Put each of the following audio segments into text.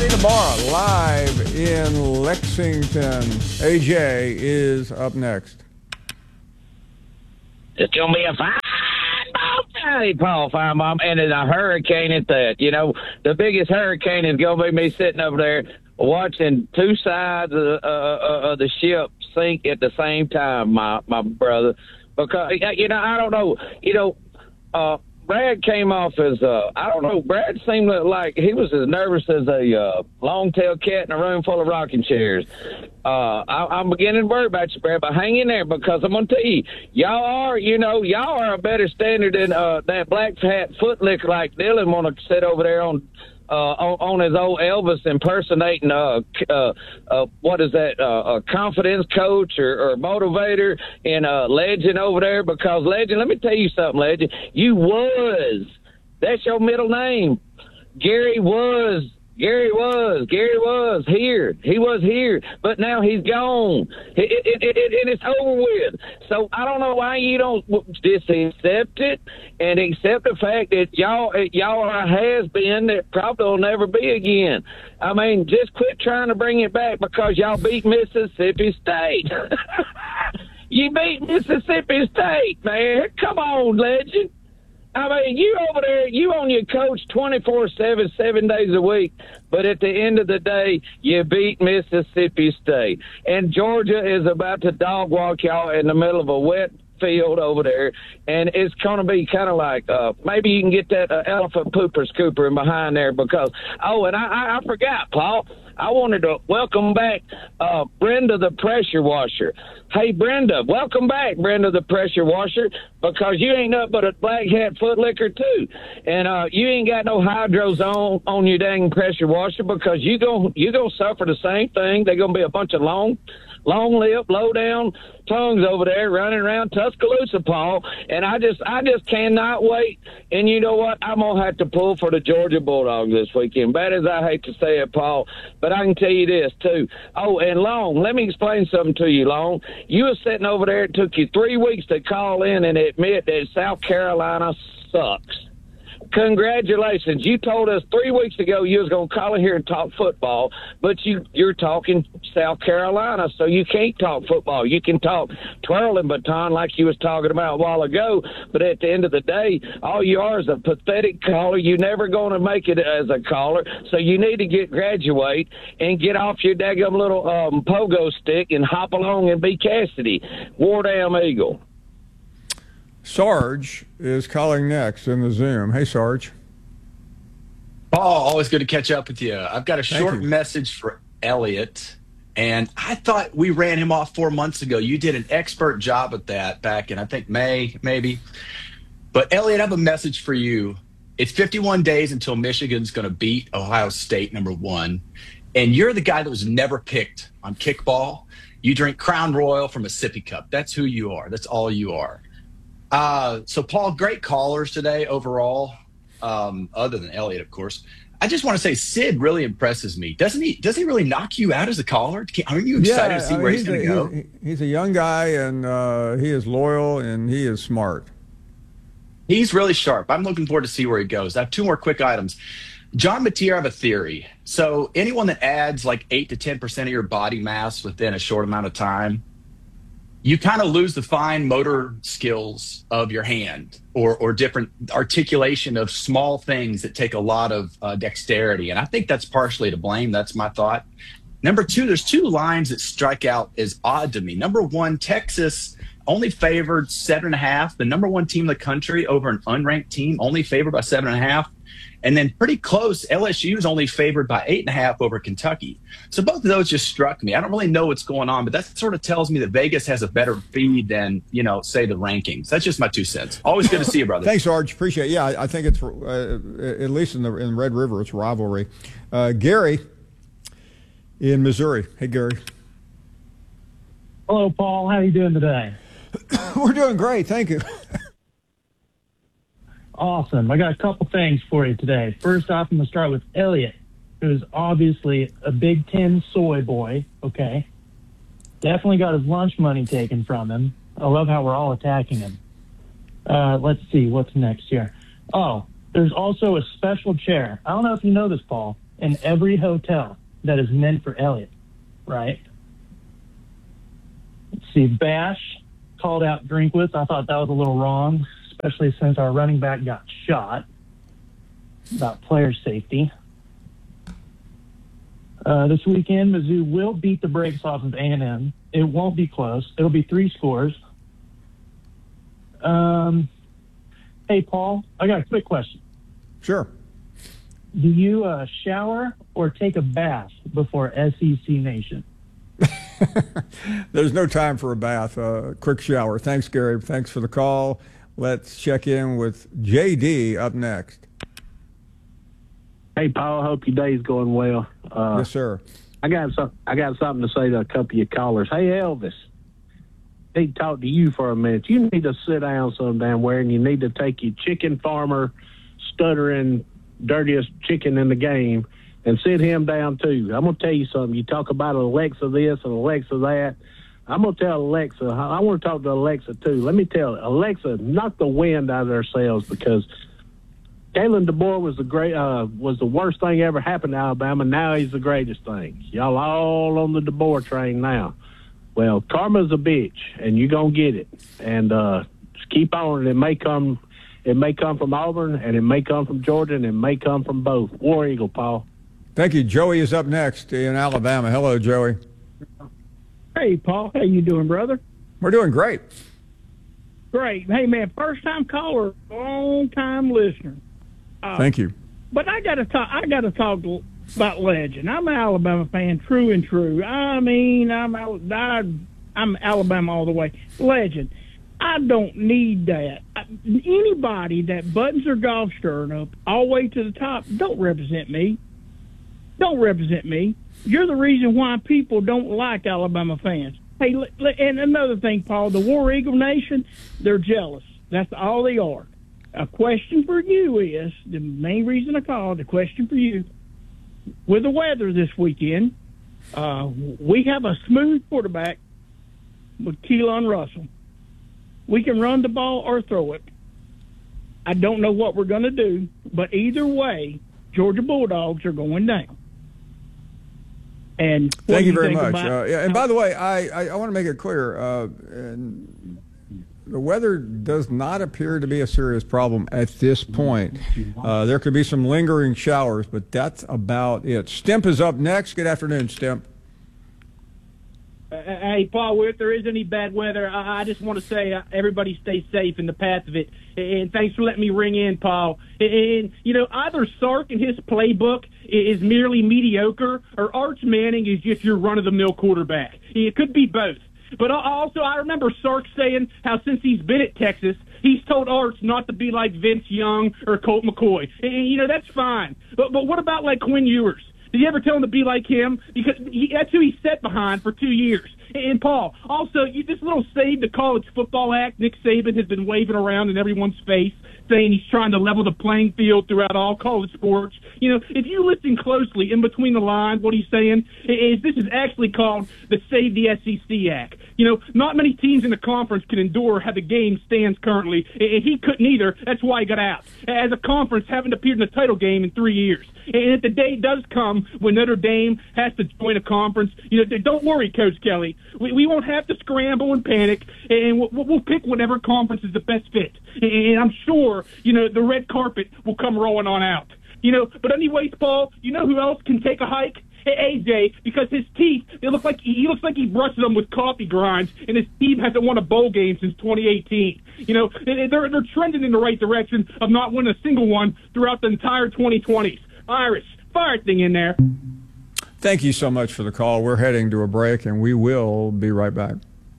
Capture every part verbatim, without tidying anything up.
Johnny DeMar live in Lexington. A J is up next. It's going to be a fine ball Friday, Paul Finebaum, and it's a hurricane at that. You know, the biggest hurricane is going to be me sitting over there watching two sides of the, uh, of the ship sink at the same time, my, my brother. Because, you know, I don't know, you know, uh, Brad came off as, uh, I don't know, Brad seemed like he was as nervous as a uh, long-tailed cat in a room full of rocking chairs. Uh, I, I'm beginning to worry about you, Brad, but hang in there because I'm going to tell you, y'all are, you know, y'all are a better standard than uh, that black hat footlicker like Dylan want to sit over there on uh, on, on his old Elvis impersonating, uh, uh, uh, what is that, uh, a confidence coach or, or motivator and uh, Legend over there. Because, Legend, let me tell you something, Legend. You was. That's your middle name. Gary was. Gary was. Gary was here. He was here. But now he's gone. It, it, it, it, and it's over with. So I don't know why you don't just accept it and accept the fact that y'all y'all are a has-been that probably will never be again. I mean, just quit trying to bring it back because y'all beat Mississippi State. You beat Mississippi State, man. Come on, Legend. I mean, you over there, you on your coach twenty-four seven, seven days a week, but at the end of the day, you beat Mississippi State. And Georgia is about to dog walk y'all in the middle of a wet field over there, and it's going to be kind of like uh, maybe you can get that uh, elephant pooper scooper in behind there because, oh, and I, I, I forgot, Paul. I wanted to welcome back uh, Brenda the pressure washer. Hey, Brenda, welcome back, Brenda the pressure washer, because you ain't nothing but a black hat footlicker, too. And uh, you ain't got no hydros on, on your dang pressure washer because you gon' you gonna suffer the same thing. They're going to be a bunch of long, long-lipped, low-down tongues over there running around Tuscaloosa, Paul. And I just I just cannot wait. And you know what? I'm going to have to pull for the Georgia Bulldogs this weekend. Bad as I hate to say it, Paul, but I can tell you this, too. Oh, and Long, let me explain something to you, Long. You were sitting over there. It took you three weeks to call in and admit that South Carolina sucks. Congratulations. You told us three weeks ago you was going to call in here and talk football, but you, you're talking South Carolina, so you can't talk football. You can talk twirling baton like you was talking about a while ago, but at the end of the day, all you are is a pathetic caller. You're never going to make it as a caller, so you need to get graduate and get off your daggum little um, pogo stick and hop along and be Cassidy. War Damn Eagle. Sarge is calling next in the Zoom. Hey, Sarge. Paul, always good to catch up with you. I've got a short message for Elliot, and I thought we ran him off four months ago. You did an expert job at that back in, I think, May, maybe. But, Elliot, I have a message for you. It's fifty-one days until Michigan's going to beat Ohio State, number one, and you're the guy that was never picked on kickball. You drink Crown Royal from a sippy cup. That's who you are. That's all you are. Uh, so, Paul, great callers today overall, um, other than Elliot, of course. I just want to say Sid really impresses me. Doesn't he Does he really knock you out as a caller? Aren't you excited yeah, to see I mean, where he's, he's going to go? He's, he's a young guy, and uh, he is loyal, and he is smart. He's really sharp. I'm looking forward to see where he goes. I have two more quick items. John Mateer, I have a theory. So anyone that adds like eight to ten percent of your body mass within a short amount of time, you kind of lose the fine motor skills of your hand or or different articulation of small things that take a lot of uh, dexterity. And I think that's partially to blame. That's my thought. Number two, there's two lines that strike out as odd to me. Number one, Texas only favored seven and a half. The number one team in the country over an unranked team, only favored by seven and a half. And then pretty close, L S U is only favored by eight and a half over Kentucky. So both of those just struck me. I don't really know what's going on, but that sort of tells me that Vegas has a better feed than, you know, say the rankings. That's just my two cents. Always good to see you, brother. Thanks, Arch. Appreciate it. Yeah, I, I think it's, uh, at least in the in Red River, it's rivalry. Uh, Gary in Missouri. Hey, Gary. Hello, Paul. How are you doing today? We're doing great. Thank you. Awesome. I got a couple things for you today. First off, I'm going to start with Elliot, who's obviously a Big Ten soy boy, okay? Definitely got his lunch money taken from him. I love how we're all attacking him. Uh, let's see, what's next here? Oh, there's also a special chair. I don't know if you know this, Paul, in every hotel that is meant for Elliott, right? Let's see, Bash called out Drinkwitz. I thought that was a little wrong, especially since our running back got shot. About player safety. Uh, this weekend, Mizzou will beat the brakes off of A and M. It won't be close. It'll be three scores. Um, hey, Paul, I got a quick question. Sure. Do you uh, shower or take a bath before S E C Nation? There's no time for a bath. Uh, quick shower. Thanks, Gary. Thanks for the call. Let's check in with J D up next. Hey, Paul. Hope your day's going well. Uh, Yes, sir. I got some. I got something to say to a couple of your callers. Hey, Elvis. Need to talk to you for a minute. You need to sit down some damn where, and you need to take your chicken farmer, stuttering, dirtiest chicken in the game, and sit him down too. I'm gonna tell you something. You talk about Alexa this and Alexa that. I'm gonna tell Alexa. I want to talk to Alexa too. Let me tell Alexa, knock the wind out of their sails, because Kalen DeBoer was the great, uh, was the worst thing ever happened to Alabama. Now he's the greatest thing. Y'all all on the DeBoer train now. Well, karma's a bitch, and you're gonna get it. And uh, just keep on. It may come, it may come from Auburn, and it may come from Georgia, and it may come from both. War Eagle, Paul. Thank you. Joey is up next in Alabama. Hello, Joey. Hey, Paul. How you doing, brother? We're doing great. Great. Hey, man, first-time caller, long-time listener. Uh, Thank you. But I got to talk. I got to talk about Legend. I'm an Alabama fan, true and true. I mean, I'm I, I'm Alabama all the way. Legend. I don't need that. I, anybody that buttons their golf shirt up all the way to the top don't represent me. Don't represent me. You're the reason why people don't like Alabama fans. Hey, and another thing, Paul, the War Eagle Nation, they're jealous. That's all they are. A question for you is, the main reason I called, the question for you, with the weather this weekend, uh, we have a smooth quarterback with Keelan Russell. We can run the ball or throw it. I don't know what we're going to do, but either way, Georgia Bulldogs are going down. And Thank you very think much. about- Uh, yeah, and by the way, I, I, I want to make it clear, uh, and the weather does not appear to be a serious problem at this point. Uh, there could be some lingering showers, but that's about it. Stimp is up next. Good afternoon, Stimp. Uh, hey, Paul, if there is any bad weather, I, I just want to say uh, everybody stay safe in the path of it. And thanks for letting me ring in, Paul. And, and you know, either Sark and his playbook is merely mediocre, or Arch Manning is just your run-of-the-mill quarterback. It could be both. But also, I remember Sark saying how since he's been at Texas, he's told Arch not to be like Vince Young or Colt McCoy. And, you know, that's fine. But but what about, like, Quinn Ewers? Did you ever tell him to be like him? Because he, that's who he sat behind for two years. And, Paul, also, you, this little Save the College Football Act Nick Saban has been waving around in everyone's face, saying he's trying to level the playing field throughout all college sports. You know, if you listen closely in between the lines, what he's saying is this is actually called the Save the S E C Act. You know, not many teams in the conference can endure how the game stands currently, and he couldn't either. That's why he got out. As a conference, haven't appeared in the title game in three years. And if the day does come when Notre Dame has to join a conference, you know, don't worry, Coach Kelly. We, we won't have to scramble and panic, and we'll, we'll pick whatever conference is the best fit. And I'm sure, you know, the red carpet will come rolling on out. You know, but anyways, Paul, you know who else can take a hike? A J, because his teeth, they look like he looks like he brushes them with coffee grinds, and his team hasn't won a bowl game since twenty eighteen. You know, they're they're trending in the right direction of not winning a single one throughout the entire twenty twenties. Iris, fire thing in there. Thank you so much for the call. We're heading to a break, and we will be right back.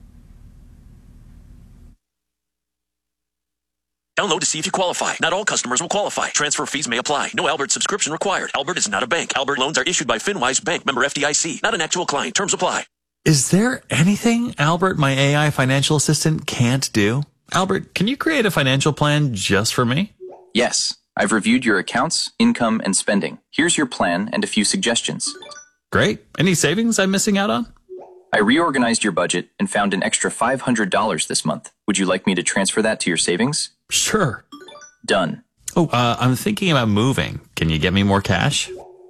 Download to see if you qualify. Not all customers will qualify. Transfer fees may apply. No Albert subscription required. Albert is not a bank. Albert loans are issued by FinWise Bank, member F D I C. Not an actual client. Terms apply. Is there anything Albert, my A I financial assistant, can't do? Albert, can you create a financial plan just for me? Yes. I've reviewed your accounts, income, and spending. Here's your plan and a few suggestions. Great. Any savings I'm missing out on? I reorganized your budget and found an extra five hundred dollars this month. Would you like me to transfer that to your savings? Sure. Done. Oh, uh, I'm thinking about moving. Can you get me more cash?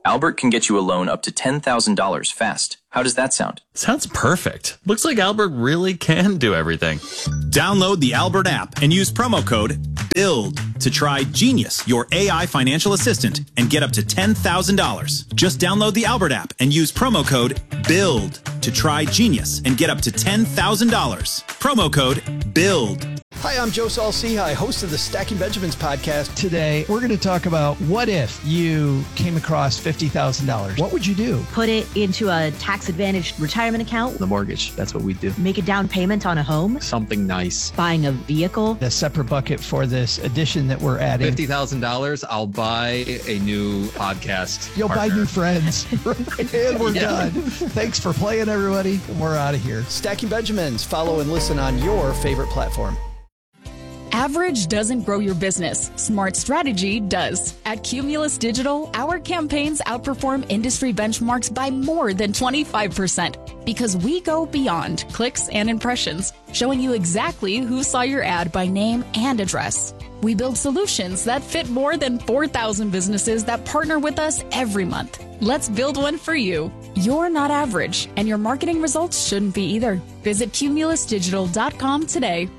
Albert can get you a loan up to ten thousand dollars fast. How does that sound? Sounds perfect. Looks like Albert really can do everything. Download the Albert app and use promo code BUILD to try Genius, your A I financial assistant, and get up to ten thousand dollars. Just download the Albert app and use promo code BUILD to try Genius and get up to ten thousand dollars. Promo code BUILD. Hi, I'm Joe Saul-Sehy, host of the Stacking Benjamins podcast. Today, we're going to talk about what if you came across fifty thousand dollars. What would you do? Put it into a tax-advantaged retirement account. The mortgage, that's what we do. Make a down payment on a home. Something nice. Buying a vehicle. A separate bucket for this addition that we're adding. fifty thousand dollars, I'll buy a new podcast You'll partner. buy new friends. And we're Yeah. done. Thanks for playing, everybody. We're out of here. Stacking Benjamins. Follow and listen on your favorite platform. Average doesn't grow your business. Smart strategy does. At Cumulus Digital, our campaigns outperform industry benchmarks by more than twenty-five percent because we go beyond clicks and impressions, showing you exactly who saw your ad by name and address. We build solutions that fit more than four thousand businesses that partner with us every month. Let's build one for you. You're not average, and your marketing results shouldn't be either. Visit cumulus digital dot com today.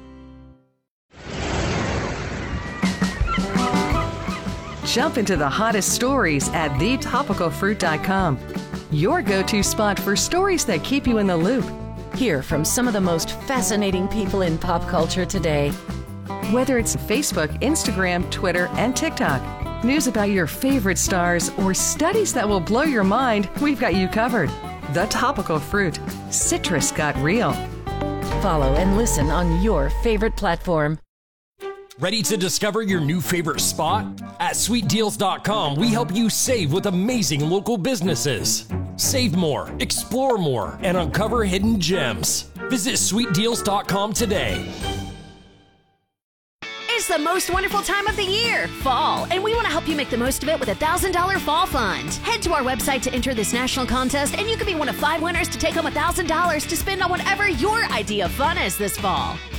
Jump into the hottest stories at the topical fruit dot com. Your go-to spot for stories that keep you in the loop. Hear from some of the most fascinating people in pop culture today. Whether it's Facebook, Instagram, Twitter, and TikTok, news about your favorite stars, or studies that will blow your mind, we've got you covered. The Topical Fruit. Citrus got real. Follow and listen on your favorite platform. Ready to discover your new favorite spot? At sweet deals dot com, we help you save with amazing local businesses. Save more, explore more, and uncover hidden gems. Visit sweet deals dot com today. It's the most wonderful time of the year, fall, and we want to help you make the most of it with a one thousand dollars Fall Fund. Head to our website to enter this national contest, and you could be one of five winners to take home one thousand dollars to spend on whatever your idea of fun is this fall.